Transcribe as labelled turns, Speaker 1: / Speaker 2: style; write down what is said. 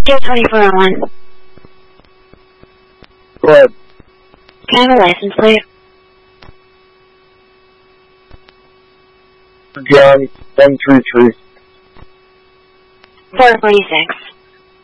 Speaker 1: J2401.
Speaker 2: Go ahead.
Speaker 1: Can I have a license plate?
Speaker 2: John 133.
Speaker 1: 446.